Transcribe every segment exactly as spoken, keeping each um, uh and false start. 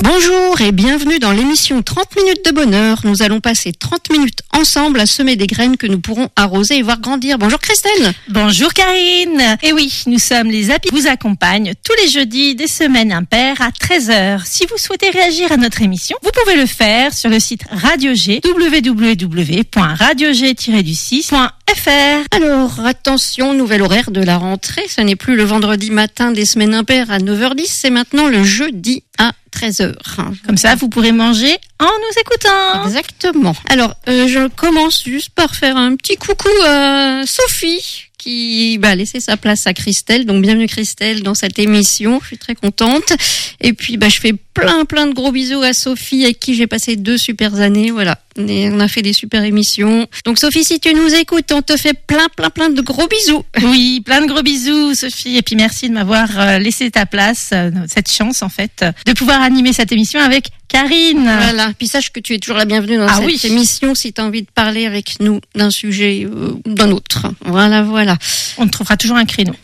Bonjour et bienvenue dans l'émission trente minutes de bonheur. Nous allons passer trente minutes ensemble à semer des graines que nous pourrons arroser et voir grandir. Bonjour Christelle. Bonjour Karine. Et oui, nous sommes les Happy qui vous accompagnent tous les jeudis des semaines impaires à treize heures. Si vous souhaitez réagir à notre émission, vous pouvez le faire sur le site Radio G, w w w point radio g tiret du six point f r. Alors attention, nouvel horaire de la rentrée. Ce n'est plus le vendredi matin des semaines impaires à neuf heures dix, c'est maintenant le jeudi à treize heures. Comme ça, vous pourrez manger en nous écoutant. Exactement. Alors, euh, je commence juste par faire un petit coucou à Sophie, qui bah, a laissé sa place à Christelle. Donc, bienvenue Christelle dans cette émission. Je suis très contente. Et puis, bah, je fais plein, plein de gros bisous à Sophie, avec qui j'ai passé deux super années. Voilà. Et on a fait des super émissions. Donc, Sophie, si tu nous écoutes, on te fait plein, plein, plein de gros bisous. Oui, plein de gros bisous, Sophie. Et puis, merci de m'avoir laissé ta place, cette chance, en fait, de pouvoir animer cette émission avec Karine. Voilà. Puis sache que tu es toujours la bienvenue dans ah cette oui. émission si tu as envie de parler avec nous d'un sujet ou euh, d'un autre. Voilà, voilà. On te trouvera toujours un créneau.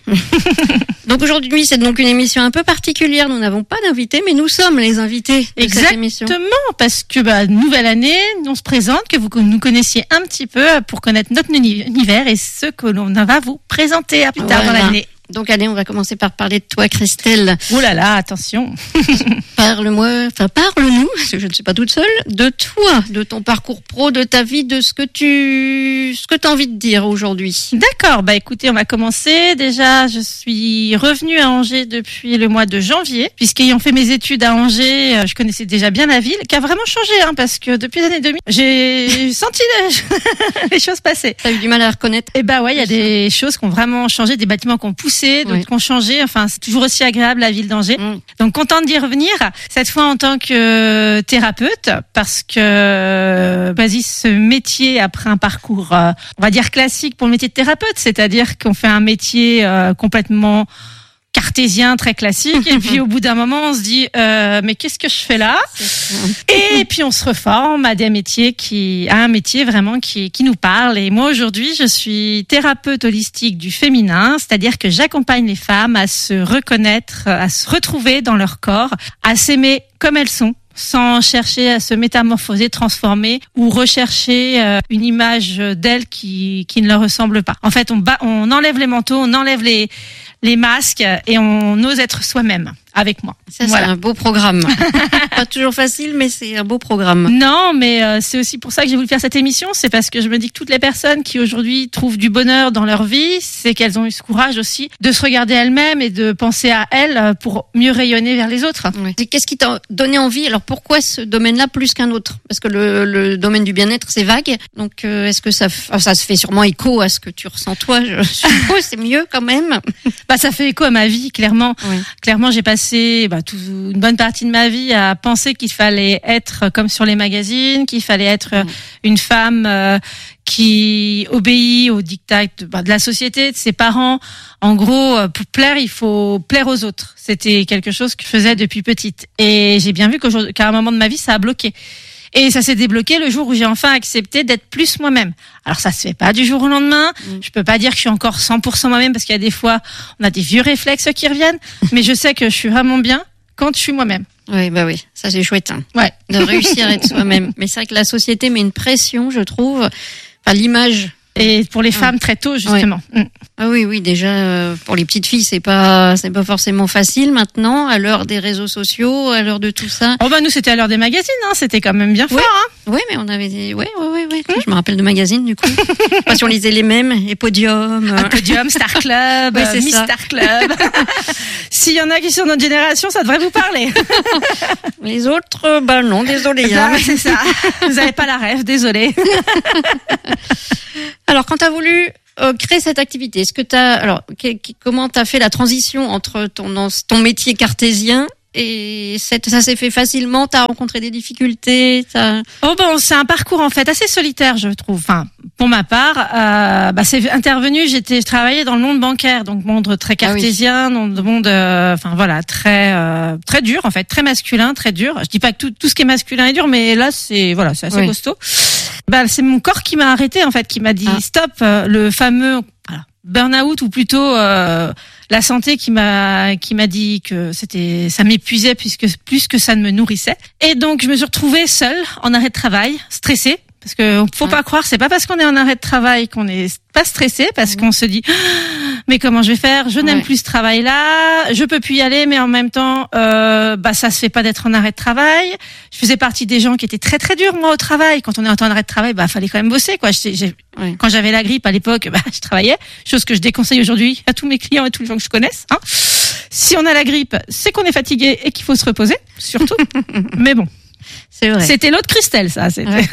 Donc aujourd'hui, c'est donc une émission un peu particulière. Nous n'avons pas d'invités, mais nous sommes les invités de Exactement, cette émission. Exactement, parce que bah, nouvelle année, on se présente, que vous nous connaissiez un petit peu pour connaître notre univers et ce que l'on va vous présenter à plus tard voilà. dans l'année. Donc allez, on va commencer par parler de toi, Christelle. Oh là là, attention. Parle-moi, enfin parle-nous, parce que je ne suis pas toute seule, de toi, de ton parcours pro, de ta vie, de ce que tu, ce que tu as envie de dire aujourd'hui. D'accord, bah écoutez, on va commencer. Déjà, je suis revenue à Angers depuis le mois de janvier, puisqu'ayant fait mes études à Angers, je connaissais déjà bien la ville, qui a vraiment changé, hein, parce que depuis les années deux mille, j'ai senti les, les choses passer. T'as eu du mal à reconnaître? Eh bah ouais, il y a des choses qui ont vraiment changé, des bâtiments qui ont poussé, d'autres oui. qui ont changé. Enfin, c'est toujours aussi agréable la ville d'Angers. Mmh. Donc contente d'y revenir. Cette fois en tant que thérapeute, parce que vas-y, ce métier après un parcours, euh, on va dire classique pour le métier de thérapeute, c'est-à-dire qu'on fait un métier euh, complètement cartésien, très classique, et puis au bout d'un moment on se dit euh, mais qu'est-ce que je fais là? Et puis on se reforme à des métiers qui à un métier vraiment qui qui nous parle. Et moi aujourd'hui je suis thérapeute holistique du féminin, c'est-à-dire que j'accompagne les femmes à se reconnaître, à se retrouver dans leur corps, à s'aimer comme elles sont, sans chercher à se métamorphoser, transformer ou rechercher euh, une image d'elle qui qui ne leur ressemble pas. En fait, on bat, on enlève les manteaux, on enlève les les masques et on ose être soi-même avec moi. Ça, voilà. C'est un beau programme. Pas toujours facile, mais c'est un beau programme. Non, mais euh, c'est aussi pour ça que j'ai voulu faire cette émission. C'est parce que je me dis que toutes les personnes qui aujourd'hui trouvent du bonheur dans leur vie, c'est qu'elles ont eu ce courage aussi de se regarder elles-mêmes et de penser à elles pour mieux rayonner vers les autres. Oui. Et qu'est-ce qui t'a donné envie? Alors pourquoi ce domaine-là plus qu'un autre? Parce que le, le domaine du bien-être, c'est vague. Donc euh, est-ce que ça, f... ça se fait sûrement écho à ce que tu ressens toi? Je suppose c'est mieux quand même. Bah ça fait écho à ma vie, clairement. Oui. Clairement, j'ai passé Bah, tout, une bonne partie de ma vie à penser qu'il fallait être comme sur les magazines, qu'il fallait être mmh. une femme euh, qui obéit aux diktats de, bah, de la société, de ses parents. En gros, pour plaire, il faut plaire aux autres. C'était quelque chose que je faisais depuis petite. Et j'ai bien vu qu'à un moment de ma vie, ça a bloqué. Et ça s'est débloqué le jour où j'ai enfin accepté d'être plus moi-même. Alors ça se fait pas du jour au lendemain. Mmh. Je peux pas dire que je suis encore cent pour cent moi-même parce qu'il y a des fois, on a des vieux réflexes qui reviennent. Mais je sais que je suis vraiment bien quand je suis moi-même. Oui, bah oui, ça c'est chouette. Hein, ouais. De réussir à être soi-même. Mais c'est vrai que la société met une pression, je trouve. Enfin, l'image. Et pour les femmes, très tôt, justement. Ouais. Mmh. Ah oui, oui, déjà, euh, pour les petites filles, c'est pas, c'est pas forcément facile maintenant, à l'heure des réseaux sociaux, à l'heure de tout ça. Oh bah nous, c'était à l'heure des magazines, hein, c'était quand même bien ouais. fort, hein. Oui, mais on avait des, ouais, ouais, ouais, ouais. Mmh. Je me rappelle de magazines, du coup. Parce qu'on lisait les mêmes, et Podium. Ah, Podium, Star Club, ouais, c'est Miss ça. Star Club. S'il y en a qui sont de notre génération, ça devrait vous parler. Les autres, bah non, désolé. Bah, hein. c'est ça. Vous avez pas la rêve, désolé. Alors, quand t'as voulu euh, créer cette activité, est-ce que t'as, alors, qu- qu- comment t'as fait la transition entre ton ton métier cartésien et cette, ça s'est fait facilement? T'as rencontré des difficultés? T'as... Oh bon, c'est un parcours en fait assez solitaire, je trouve. Enfin, pour ma part, euh, bah c'est intervenu. J'étais, je travaillais dans le monde bancaire, donc monde très cartésien, ah oui. monde, euh, enfin voilà, très, euh, très dur en fait, très masculin, très dur. Je dis pas que tout, tout ce qui est masculin est dur, mais là c'est, voilà, c'est assez oui. costaud. Bah c'est mon corps qui m'a arrêté en fait, qui m'a dit ah. stop, le fameux. Voilà. burn-out ou plutôt euh, la santé qui m'a qui m'a dit que c'était ça m'épuisait puisque plus que ça ne me nourrissait. Et donc je me suis retrouvée seule en arrêt de travail, stressée. Parce que faut ouais. pas croire, c'est pas parce qu'on est en arrêt de travail qu'on est pas stressé, parce ouais. qu'on se dit mais comment je vais faire, je n'aime ouais. plus ce travail-là, je peux plus y aller, mais en même temps, euh, bah ça se fait pas d'être en arrêt de travail. Je faisais partie des gens qui étaient très très durs moi au travail. Quand on est en arrêt de travail, bah fallait quand même bosser quoi. J'ai, j'ai, ouais. Quand j'avais la grippe à l'époque, bah je travaillais, chose que je déconseille aujourd'hui à tous mes clients et tous les gens que je connaisse. Hein. Si on a la grippe, c'est qu'on est fatigué et qu'il faut se reposer, surtout. Mais bon. C'est vrai. C'était l'autre Christelle, ça. C'était. Ouais.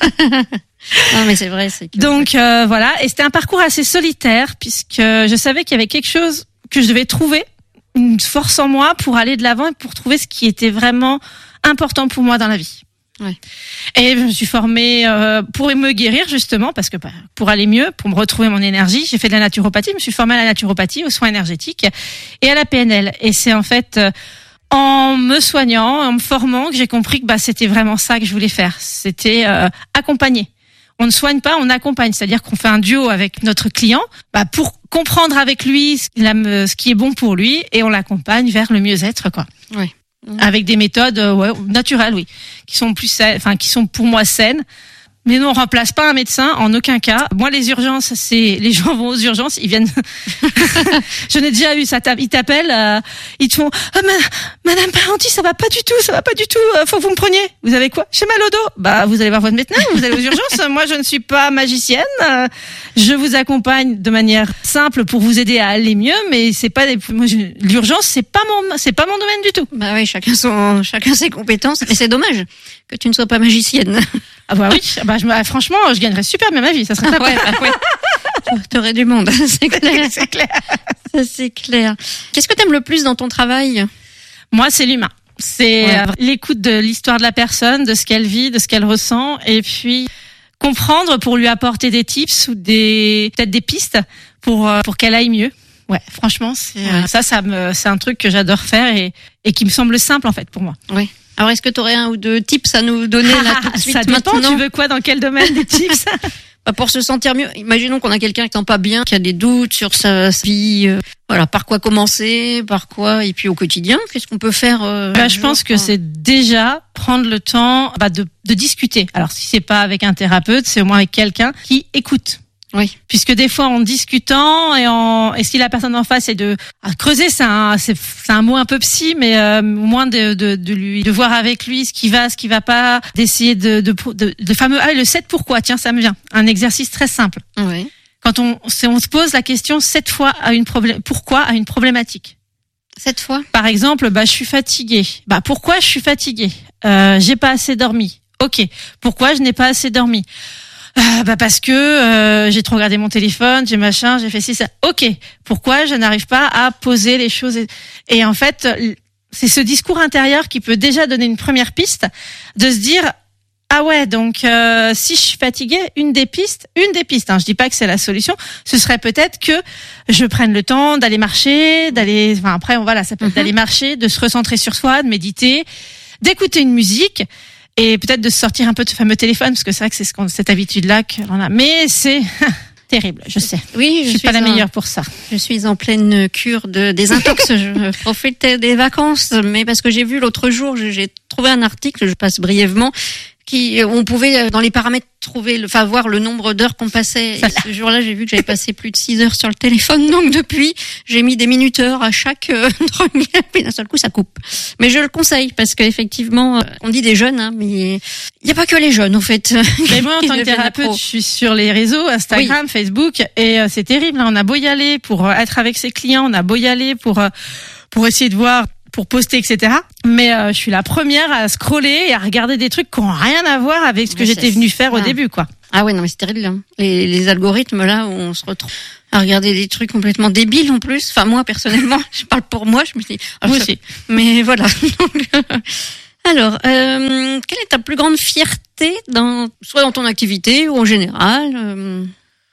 Non, mais c'est vrai. C'est que... Donc euh, voilà, et c'était un parcours assez solitaire puisque je savais qu'il y avait quelque chose que je devais trouver, une force en moi pour aller de l'avant et pour trouver ce qui était vraiment important pour moi dans la vie. Ouais. Et je me suis formée euh, pour me guérir justement, parce que bah, pour aller mieux, pour me retrouver mon énergie, j'ai fait de la naturopathie. Je me suis formée à la naturopathie, aux soins énergétiques et à la P N L. Et c'est en fait euh, en me soignant, en me formant, que j'ai compris que bah c'était vraiment ça que je voulais faire. C'était euh, accompagner. On ne soigne pas, on accompagne. C'est-à-dire qu'on fait un duo avec notre client bah, pour comprendre avec lui ce qui est bon pour lui et on l'accompagne vers le mieux-être, quoi. Oui. Avec des méthodes euh, ouais, naturelles, oui, qui sont plus, enfin qui sont pour moi saines. Mais nous, on remplace pas un médecin en aucun cas. Moi, les urgences, c'est les gens vont aux urgences, ils viennent. Je n'ai déjà eu ça. Ils t'appellent, euh, ils te font oh, ma... Madame Parenti, ça va pas du tout, ça va pas du tout. Euh, faut que vous me preniez. Vous avez quoi? J'ai mal au dos. Bah, vous allez voir votre médecin. Vous allez aux urgences. Moi, je ne suis pas magicienne. Euh, je vous accompagne de manière simple pour vous aider à aller mieux, mais c'est pas des... Moi, je... l'urgence, c'est pas mon, c'est pas mon domaine du tout. Bah oui, chacun son, chacun ses compétences. Et c'est dommage que tu ne sois pas magicienne. Ah bah oui, bah je, bah, franchement, je gagnerais super bien ma vie, ça serait ah ouais, bah ouais. T'aurais du monde, c'est clair. C'est clair. Ça c'est clair. Qu'est-ce que t'aimes le plus dans ton travail? Moi, c'est l'humain. C'est ouais. l'écoute de l'histoire de la personne, de ce qu'elle vit, de ce qu'elle ressent, et puis comprendre pour lui apporter des tips ou des peut-être des pistes pour pour qu'elle aille mieux. Ouais, franchement, c'est ouais. ça, ça me, c'est un truc que j'adore faire et et qui me semble simple en fait pour moi. Oui. Alors, est-ce que tu aurais un ou deux tips à nous donner là tout de suite? Ça dépend, maintenant? Tu veux quoi, dans quel domaine des tips? Bah, pour se sentir mieux. Imaginons qu'on a quelqu'un qui sent pas bien, qui a des doutes sur sa vie. Euh, voilà, par quoi commencer, par quoi, et puis au quotidien, qu'est-ce qu'on peut faire euh, bah, Je pense jour, que c'est déjà prendre le temps bah, de, de discuter. Alors, si c'est pas avec un thérapeute, c'est au moins avec quelqu'un qui écoute. Oui. Puisque des fois, en discutant et en et si la personne en face est de ah, creuser, c'est un c'est, c'est un mot un peu psy, mais euh, au moins de, de de lui de voir avec lui ce qui va, ce qui va pas, d'essayer de de de, de fameux ah le sept pourquoi. Tiens, ça me vient. Un exercice très simple. Oui. Quand on on se pose la question sept fois à une problème pourquoi à une problématique. Sept fois. Par exemple, bah je suis fatiguée. Bah pourquoi je suis fatiguée? Euh, j'ai pas assez dormi. Ok. Pourquoi je n'ai pas assez dormi? Euh, bah parce que euh, j'ai trop regardé mon téléphone, j'ai machin, j'ai fait ci, ça. Ok, pourquoi je n'arrive pas à poser les choses et, et en fait, c'est ce discours intérieur qui peut déjà donner une première piste de se dire ah ouais donc euh, si je suis fatiguée, une des pistes, une des pistes. Hein, je dis pas que c'est la solution, ce serait peut-être que je prenne le temps d'aller marcher, d'aller. Enfin après voilà, ça peut être mm-hmm. d'aller marcher, de se recentrer sur soi, de méditer, d'écouter une musique. Et peut-être de sortir un peu de ce fameux téléphone, parce que c'est vrai que c'est ce qu'on, cette habitude-là qu'on a. Mais c'est terrible, je sais. Oui, je, je suis, suis pas la en, meilleure pour ça. Je suis en pleine cure de désintox. Je profite des vacances, mais parce que j'ai vu l'autre jour, j'ai trouvé un article, je passe brièvement, qui on pouvait dans les paramètres trouver, le, enfin voir le nombre d'heures qu'on passait. Et ce jour-là, j'ai vu que j'avais passé plus de six heures sur le téléphone, donc depuis, j'ai mis des minuteurs à chaque euh, truc, et d'un seul coup, ça coupe. Mais je le conseille parce qu'effectivement, euh, on dit des jeunes, hein, mais il y a pas que les jeunes en fait. Mais moi, en tant que thérapeute, je suis sur les réseaux, Instagram, oui. Facebook, et euh, c'est terrible. Hein, on a beau y aller pour euh, être avec ses clients, on a beau y aller pour euh, pour essayer de voir. Pour poster, et cetera. Mais euh, je suis la première à scroller et à regarder des trucs qui n'ont rien à voir avec ce que mais j'étais venue faire au ah. début, quoi. Ah ouais, non mais c'est terrible. Hein. Les, les algorithmes là, où on se retrouve à regarder des trucs complètement débiles en plus. Enfin moi personnellement, je parle pour moi, je me dis. Moi aussi. Mais voilà. Donc, alors, euh, quelle est ta plus grande fierté dans, soit dans ton activité ou en général euh...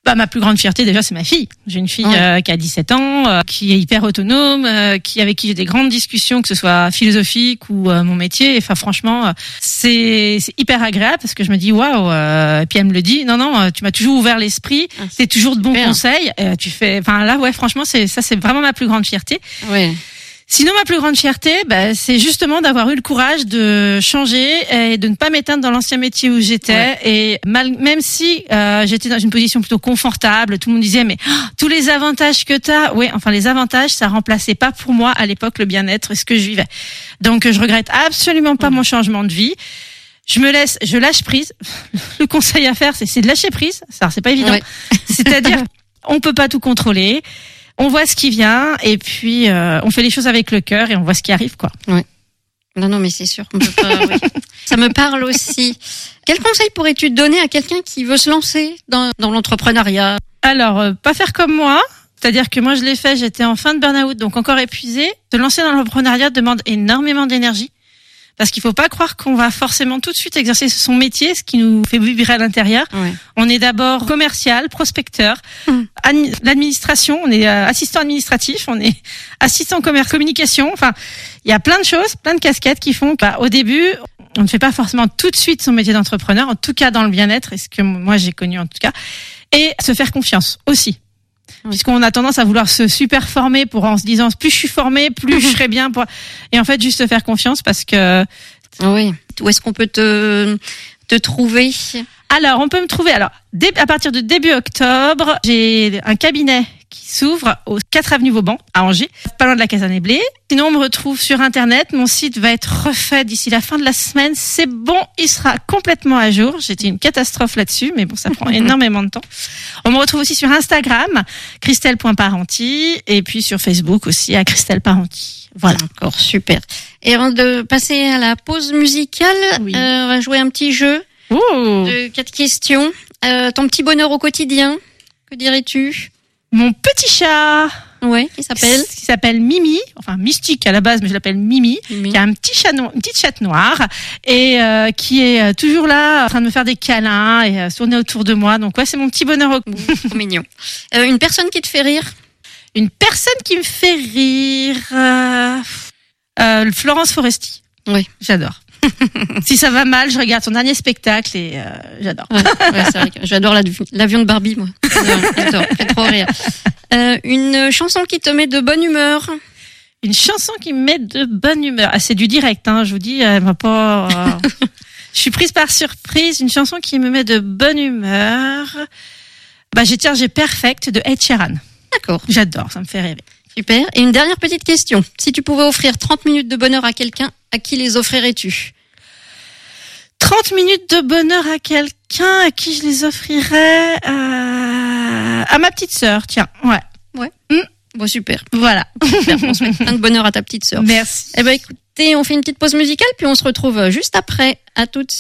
Bah, ma plus grande fierté, déjà, c'est ma fille. J'ai une fille ouais. euh, qui a dix-sept ans, euh, qui est hyper autonome, euh, qui avec qui j'ai des grandes discussions, que ce soit philosophique ou euh, mon métier. Enfin, franchement, euh, c'est, c'est hyper agréable parce que je me dis waouh. Euh, et puis elle me le dit, non, non, tu m'as toujours ouvert l'esprit. Ah, c'est toujours de bons super. conseils. Euh, tu fais, enfin là, ouais, franchement, c'est ça, c'est vraiment ma plus grande fierté. Ouais. Sinon, ma plus grande fierté, bah, c'est justement d'avoir eu le courage de changer et de ne pas m'éteindre dans l'ancien métier où j'étais. Ouais. Et mal, même si euh, j'étais dans une position plutôt confortable, tout le monde disait mais oh, tous les avantages que t'as, ouais, enfin les avantages, ça remplaçait pas pour moi à l'époque le bien-être et ce que je vivais. Donc je regrette absolument pas ouais. mon changement de vie. Je me laisse, je lâche prise. Le conseil à faire, c'est, c'est de lâcher prise. Ça, c'est pas évident. Ouais. C'est-à-dire, on peut pas tout contrôler. On voit ce qui vient et puis euh, on fait les choses avec le cœur et on voit ce qui arrive, quoi. Ouais. Non, non, mais c'est sûr qu'on peut pas. Oui. Ça me parle aussi. Quel conseil pourrais-tu donner à quelqu'un qui veut se lancer dans, dans l'entrepreneuriat ? Alors, euh, pas faire comme moi. C'est-à-dire que moi, je l'ai fait, j'étais en fin de burn-out, donc encore épuisée. Se lancer dans l'entrepreneuriat demande énormément d'énergie. Parce qu'il faut pas croire qu'on va forcément tout de suite exercer son métier, ce qui nous fait vibrer à l'intérieur. Ouais. On est d'abord commercial, prospecteur, mmh. admi- l'administration, on est euh, assistant administratif, on est assistant commerce communication. Enfin, il y a plein de choses, plein de casquettes qui font qu'au bah, début, on ne fait pas forcément tout de suite son métier d'entrepreneur, en tout cas dans le bien-être, et ce que moi j'ai connu en tout cas, et se faire confiance aussi. Oui. Puisqu'on a tendance à vouloir se super former pour en se disant plus je suis formé, plus je serai bien pour... et en fait juste se faire confiance parce que oui. Où est-ce qu'on peut te te trouver ? Alors on peut me trouver alors dé... à partir de début octobre, j'ai un cabinet qui s'ouvre au quatre avenue Vauban à Angers, pas loin de la Caserne Blé. Sinon on me retrouve sur internet, mon site va être refait d'ici la fin de la semaine. C'est bon, il sera complètement à jour. J'étais une catastrophe là-dessus, mais bon, ça prend énormément de temps. On me retrouve aussi sur Instagram, christelle point parenti, et puis sur Facebook aussi à Christelle Parenti. Voilà. Encore super. Et avant de passer à la pause musicale, oui. euh, on va jouer un petit jeu Ouh. de quatre questions. Euh, ton petit bonheur au quotidien, que dirais-tu ? Mon petit chat. Ouais, qui s'appelle Qui s'appelle Mimi, enfin Mystique à la base, mais je l'appelle Mimi, Mimi. Qui a un petit chat, no- une petite chatte noire et euh, qui est toujours là, en train de me faire des câlins et euh, tourner autour de moi. Donc ouais, c'est mon petit bonheur. Au... Trop mignon. Euh, une personne qui te fait rire ? Une personne qui me fait rire, euh... Euh, Florence Foresti. Oui, j'adore. Si ça va mal, je regarde son dernier spectacle et euh, j'adore. Ouais, ouais, c'est vrai que j'adore l'avion de Barbie, moi. J'adore, fait trop rire. Euh, une chanson qui te met de bonne humeur. Une chanson qui me met de bonne humeur. Ah, c'est du direct, hein. Je vous dis, elle va pas. Euh... je suis prise par surprise. Une chanson qui me met de bonne humeur. Bah, j'ai tiens, j'ai Perfect de Ed Sheeran. D'accord. J'adore, ça me fait rêver. Super. Et une dernière petite question. Si tu pouvais offrir trente minutes de bonheur à quelqu'un, à qui les offrirais-tu ? trente minutes de bonheur à quelqu'un, à qui je les offrirais euh... À ma petite sœur, tiens. Ouais. Ouais. Mmh. Bon, super. Voilà. Super. On souhaite plein de bonheur à ta petite sœur. Merci. Eh ben, écoutez, on fait une petite pause musicale, puis on se retrouve juste après. À toutes.